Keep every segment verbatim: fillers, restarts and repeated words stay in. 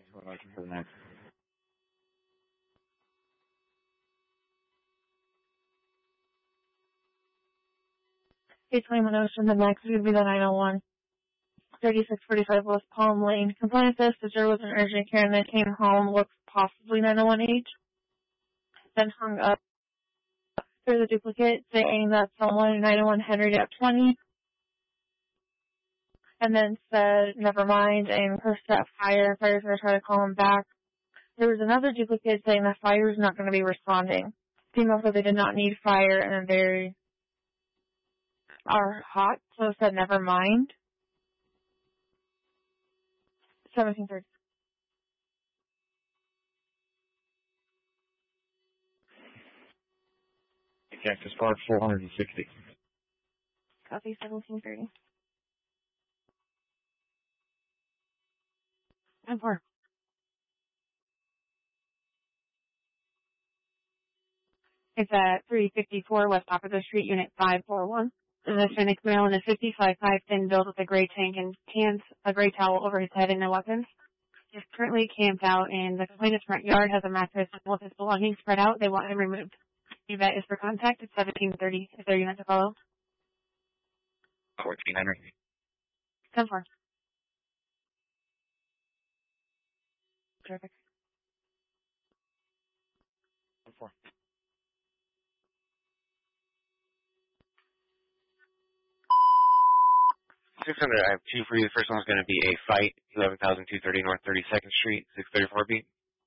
What I can hear next. eight twenty-one Ocean, the next would be the nine oh one. thirty-six forty-five West Palm Lane. Complaint says the juror was an urgent care and then came home, looks possibly nine oh one H. Then hung up. There's a duplicate saying that someone in nine oh one Henry at twenty. And then said, never mind, and cursed at fire. Fire's going to try to call him back. There was another duplicate saying that fire's not going to be responding. Female said they did not need fire and then they are hot, so it said never mind. seventeen thirty. Cactus Park, four hundred sixty. Copy, seventeen thirty. And four. It's at three fifty-four West Popular Street, Unit five four one. The Phoenix male in a fifty-five five thin build with a gray tank and cans, a gray towel over his head and no weapons. He's currently camped out in the complainant's front yard, has a mattress with his belongings spread out. They want him removed. The vet is for contact. It's seventeen thirty. Is there a unit to follow? fourteen Henry. ten four. Terrific. ten four. six hundred, I have two for you. The first one's going to be a fight, eleven thousand two hundred thirty North thirty-second Street, six thirty-four beat.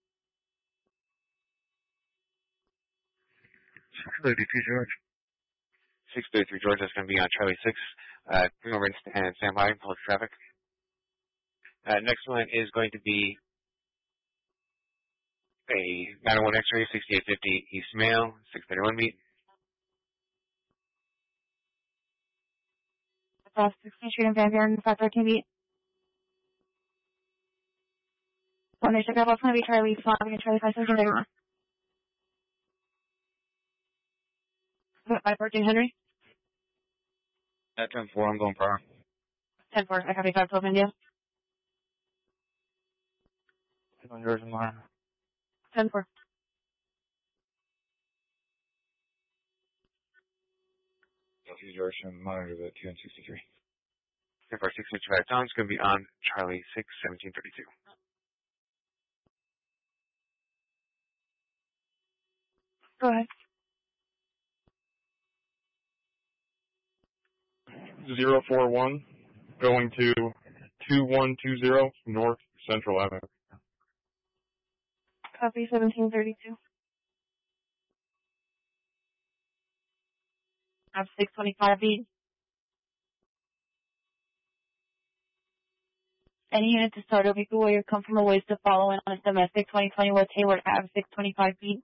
six thirty-two George. six thirty-three George, that's going to be on Charlie six. Uh, bring over and stand, stand by, public traffic. Uh, next one is going to be a nine oh one X-ray, sixty-eight fifty East Mail, six thirty-one beat. Across sixteenth Street in Van Buren, five thirteen beat. When they check out, it's going to be Charlie five and Charlie five seventeen thirty-one. five fourteen Henry. At ten four, I'm going prior. ten four, I copy five twelve India. On yours and mine. ten four. George and monitor the two sixty-three. ten four six fifty-five Tom's going to be on Charlie six seventeen thirty-two. Go ahead. zero four one going to two one two zero North Central Avenue. Copy seventeen thirty-two. I have six twenty-five beat. Any unit to start over, people where you come from a ways to follow in on a domestic twenty twenty West Hayward Ave six twenty-five beat.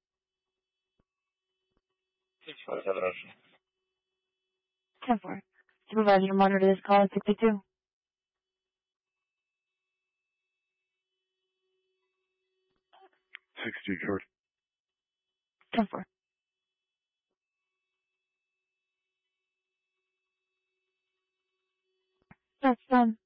six forty-seven Ocean. ten four. Supervisor, monitor this call at sixty-two. sixty-two George. ten four. That's done.